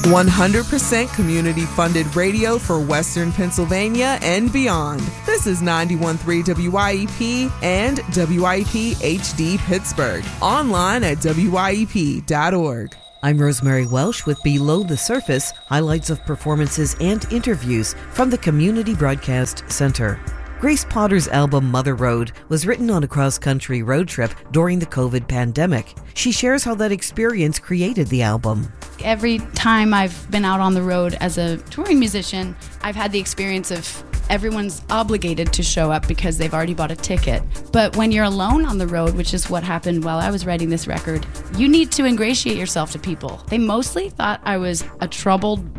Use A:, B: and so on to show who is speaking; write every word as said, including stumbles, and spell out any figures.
A: one hundred percent community-funded radio for Western Pennsylvania and beyond. This is ninety-one point three W I E P and W I E P H D Pittsburgh. Online at W I E P dot org.
B: I'm Rosemary Welsh with Below the Surface, highlights of performances and interviews from the Community Broadcast Center. Grace Potter's album Mother Road was written on a cross-country road trip during the COVID pandemic. She shares how that experience created the album.
C: Every time I've been out on the road as a touring musician, I've had the experience of everyone's obligated to show up because they've already bought a ticket. But when you're alone on the road, which is what happened while I was writing this record, you need to ingratiate yourself to people. They mostly thought I was a troubled